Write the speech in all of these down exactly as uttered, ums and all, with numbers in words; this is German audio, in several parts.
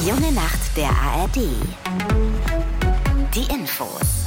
junge Nacht der A R D. Die Infos.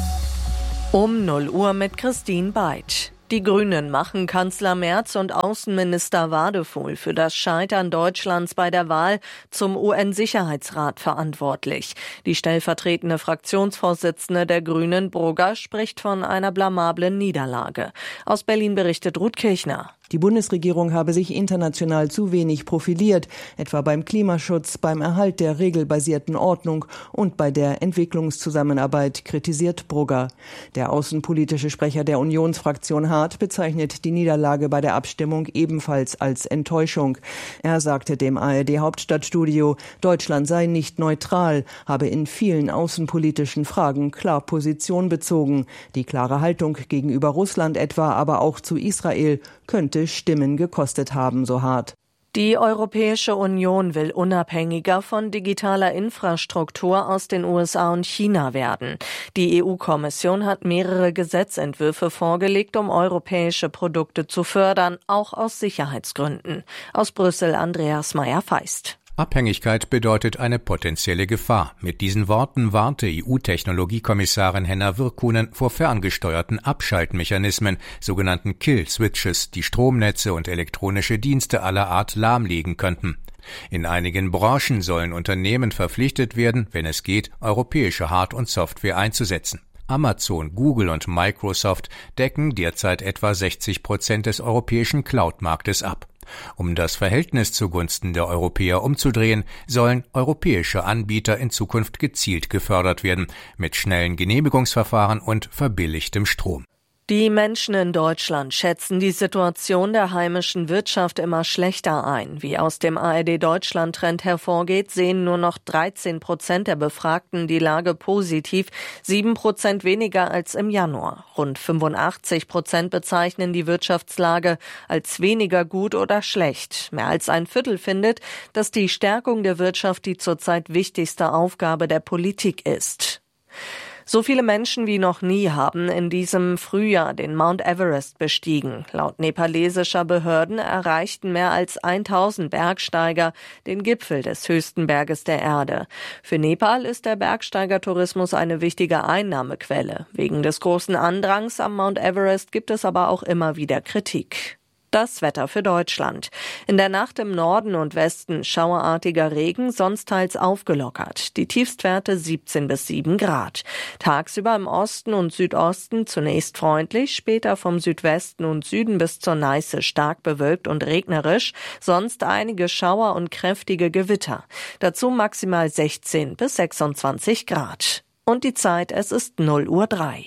Um null Uhr mit Christine Beitsch. Die Grünen machen Kanzler Merz und Außenminister Wadefuhl für das Scheitern Deutschlands bei der Wahl zum U N-Sicherheitsrat verantwortlich. Die stellvertretende Fraktionsvorsitzende der Grünen, Brugger, spricht von einer blamablen Niederlage. Aus Berlin berichtet Ruth Kirchner. Die Bundesregierung habe sich international zu wenig profiliert, etwa beim Klimaschutz, beim Erhalt der regelbasierten Ordnung und bei der Entwicklungszusammenarbeit, kritisiert Brugger. Der außenpolitische Sprecher der Unionsfraktion Hart bezeichnet die Niederlage bei der Abstimmung ebenfalls als Enttäuschung. Er sagte dem A R D-Hauptstadtstudio, Deutschland sei nicht neutral, habe in vielen außenpolitischen Fragen klar Position bezogen. Die klare Haltung gegenüber Russland etwa, aber auch zu Israel, könnte Stimmen gekostet haben, so Hart. Die Europäische Union will unabhängiger von digitaler Infrastruktur aus den U S A und China werden. Die E U-Kommission hat mehrere Gesetzentwürfe vorgelegt, um europäische Produkte zu fördern, auch aus Sicherheitsgründen. Aus Brüssel Andreas Meyer-Feist. Abhängigkeit bedeutet eine potenzielle Gefahr. Mit diesen Worten warnte E U-Technologiekommissarin Henna Virkkunen vor ferngesteuerten Abschaltmechanismen, sogenannten Kill-Switches, die Stromnetze und elektronische Dienste aller Art lahmlegen könnten. In einigen Branchen sollen Unternehmen verpflichtet werden, wenn es geht, europäische Hard- und Software einzusetzen. Amazon, Google und Microsoft decken derzeit etwa sechzig Prozent des europäischen Cloud-Marktes ab. Um das Verhältnis zugunsten der Europäer umzudrehen, sollen europäische Anbieter in Zukunft gezielt gefördert werden, mit schnellen Genehmigungsverfahren und verbilligtem Strom. Die Menschen in Deutschland schätzen die Situation der heimischen Wirtschaft immer schlechter ein. Wie aus dem A R D-Deutschland-Trend hervorgeht, sehen nur noch dreizehn Prozent der Befragten die Lage positiv, sieben Prozent weniger als im Januar. Rund fünfundachtzig Prozent bezeichnen die Wirtschaftslage als weniger gut oder schlecht. Mehr als ein Viertel findet, dass die Stärkung der Wirtschaft die zurzeit wichtigste Aufgabe der Politik ist. So viele Menschen wie noch nie haben in diesem Frühjahr den Mount Everest bestiegen. Laut nepalesischer Behörden erreichten mehr als tausend Bergsteiger den Gipfel des höchsten Berges der Erde. Für Nepal ist der Bergsteigertourismus eine wichtige Einnahmequelle. Wegen des großen Andrangs am Mount Everest gibt es aber auch immer wieder Kritik. Das Wetter für Deutschland. In der Nacht im Norden und Westen schauerartiger Regen, sonst teils aufgelockert. Die Tiefstwerte siebzehn bis sieben Grad. Tagsüber im Osten und Südosten zunächst freundlich, später vom Südwesten und Süden bis zur Neiße stark bewölkt und regnerisch, sonst einige Schauer und kräftige Gewitter. Dazu maximal sechzehn bis sechsundzwanzig Grad. Und die Zeit, es ist null Uhr drei.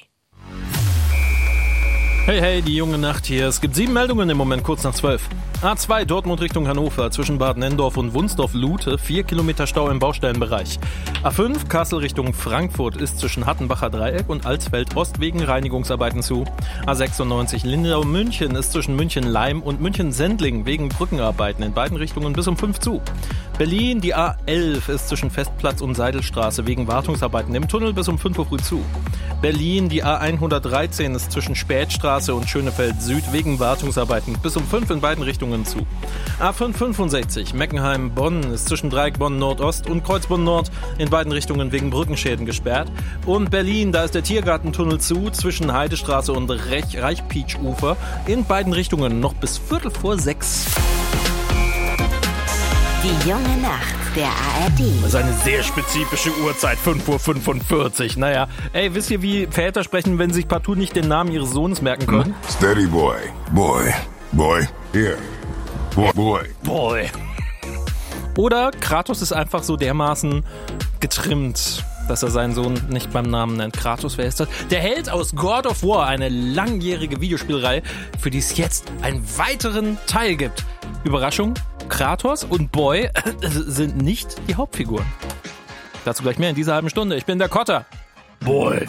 Hey, hey, die junge Nacht hier. Es gibt sieben Meldungen im Moment, kurz nach zwölf. A zwei Dortmund Richtung Hannover, zwischen Bad Nenndorf und Wunsdorf-Lute, vier Kilometer Stau im Baustellenbereich. A fünf Kassel Richtung Frankfurt ist zwischen Hattenbacher Dreieck und Alsfeld-Ost wegen Reinigungsarbeiten zu. A sechsundneunzig Lindau-München ist zwischen München-Leim und München-Sendling wegen Brückenarbeiten in beiden Richtungen bis um fünf zu. Berlin, die A elf ist zwischen Festplatz und Seidelstraße wegen Wartungsarbeiten im Tunnel bis um fünf Uhr früh zu. Berlin, die A hundertdreizehn ist zwischen Spätstraße und Schönefeld Süd wegen Wartungsarbeiten bis um fünf in beiden Richtungen zu. A fünfhundertfünfundsechzig Meckenheim-Bonn ist zwischen Dreieck Bonn Nordost und Kreuz Bonn Nord in beiden Richtungen wegen Brückenschäden gesperrt. Und Berlin, da ist der Tiergartentunnel zu zwischen Heidestraße und Reich- Reichpietsch-Ufer in beiden Richtungen noch bis Viertel vor sechs. Die junge Nacht der A R D. Das ist eine sehr spezifische Uhrzeit, fünf Uhr fünfundvierzig. Naja, ey, wisst ihr, wie Väter sprechen, wenn sie sich partout nicht den Namen ihres Sohnes merken können? Steady boy, boy, boy, here, boy, boy. Boy. Oder Kratos ist einfach so dermaßen getrimmt, dass er seinen Sohn nicht beim Namen nennt. Kratos, wer ist das? Der Held aus God of War, eine langjährige Videospielreihe, für die es jetzt einen weiteren Teil gibt. Überraschung, Kratos und Boy sind nicht die Hauptfiguren. Dazu gleich mehr in dieser halben Stunde. Ich bin der Kotter. Boy.